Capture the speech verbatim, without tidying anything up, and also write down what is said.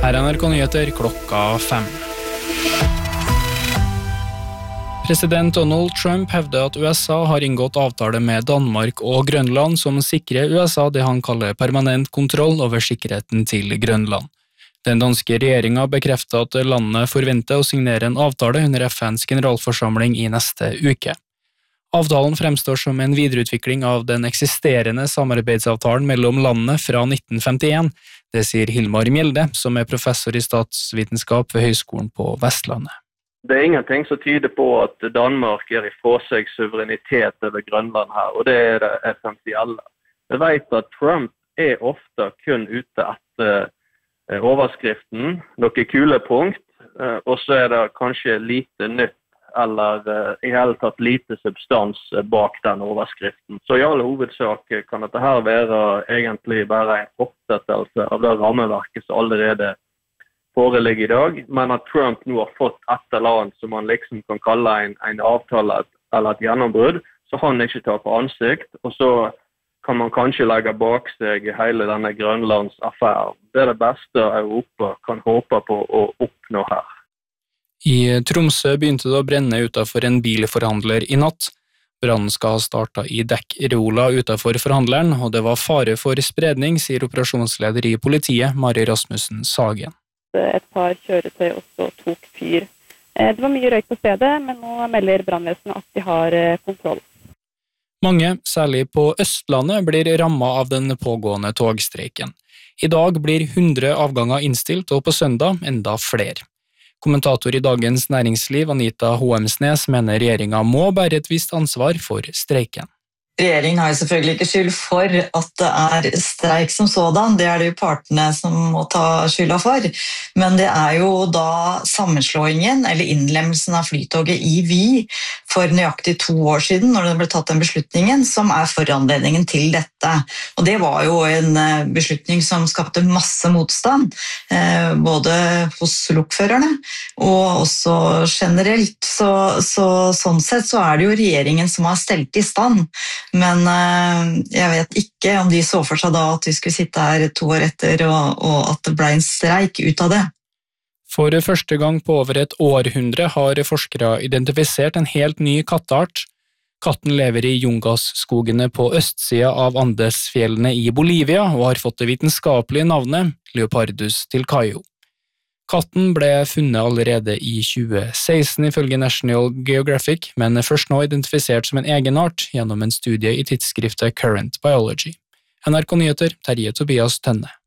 Her er N R K Nyheter klokka fem. President Donald Trump hevder at U S A har inngått avtale med Danmark og Grønland som sikrer U S A det han kaller permanent kontroll over sikkerheten til Grønland. Den danske regjeringen bekrefter at landet forventer å signere en avtale under F N's generalforsamling i neste uke. Avtalen fremstår som en videreutvikling av den eksisterende samarbeidsavtalen mellom landene fra nitten femtien. Det sier Hilmar Mjelde, som er professor i statsvitenskap ved Høgskolen på Vestlandet. Det er ingenting som tyder på at Danmark er i fra seg suverenitet over Grønland her, og det er det essensielle. Jeg vet at Trump er ofte kun ute etter overskriften, noen kule punkt, og så er det kanskje lite nytt, eller i hele tatt lite substans bak den overskriften. Så i alle hovedsak kan dette her være egentlig bare en fortsettelse av det rammeverket som allerede foreligger i dag, men at Trump nå har fått et eller annet som man liksom kan kalle en, en avtale eller et gjennombrudd, så han ikke tar på ansikt, og så kan man kanskje legge bak seg hele denne Grønlands affæren. Det er det beste Europa kan håpe på å oppnå her. I Tromsø begynte det å brenne utenfor en bilforhandler i natt. Brannen skal ha startet i dekkreola utenfor forhandleren, og det var fare for spredning, sier operasjonsleder i politiet, Mari Rasmussen Sagen. Et par kjøretøy også tok fyr. Det var mye røyk på stedet, men nå melder brannvesenet at de har kontroll. Mange, særlig på Østlandet, blir rammet av den pågående togstreiken. I dag blir hundre avganger innstilt, og på søndag enda flere. Kommentator i Dagens Næringsliv, Anita Hoemsnes, mener regjeringen må bære et visst ansvar for streiken. Regjeringen har jo selvfølgelig ikke skyld for at det er streik som sådan, det er det jo partene som må ta skylda for, men det er jo da sammenslåingen eller innlemmelsen av flytoget i Vy for nøyaktig to år siden, når det ble tatt den beslutningen, som er foranledningen til dette. Og det var jo en beslutning som skapte masse motstand, både hos lokførerne og også generelt, så, så sånn sett så er det jo regjeringen som har stelt i stand. Men jeg vet ikke om de så for seg da at vi skulle sitte her to år etter, og, og at det ble en streik ut av det. For første gang på over et århundre har forskere identifisert en helt ny katteart. Katten lever i Jungas-skogene på østsida av Andesfjellene i Bolivia og har fått det vitenskapelige navnet Leopardus tilcaio. Katten ble funnet allerede i tjue seksten ifølge National Geographic, men er først nå identifisert som en egen art gjennom en studie i tidsskriftet Current Biology. N R K Nyheter, Terje Tobias Tønne.